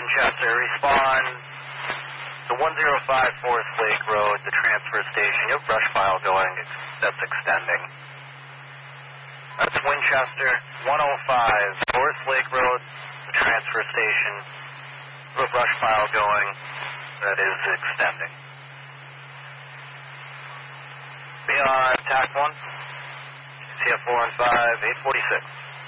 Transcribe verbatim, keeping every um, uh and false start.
Winchester, respond to one oh five Forest Lake Road, the transfer station. You have brush pile going. That's extending. That's Winchester, one oh five Forest Lake Road, the transfer station. You have a brush pile going. That is extending. Beyond T A C one, C F four and five, eight forty-six.